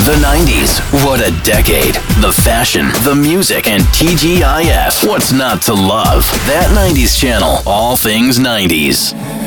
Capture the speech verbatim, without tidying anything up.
The nineties, what a decade. The fashion, the music, and T G I F. What's not to love? That nineties channel, all things nineties.